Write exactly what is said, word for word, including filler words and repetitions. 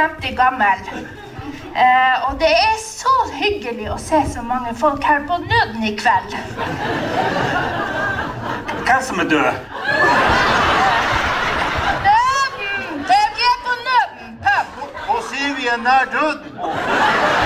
femti gammel. Eh, og det er så hyggelig å se så mange folk her på Nøden i kveld. Hvem som er død? Nøden! Det er på Nøden, pub. Og sier vi er nær døden.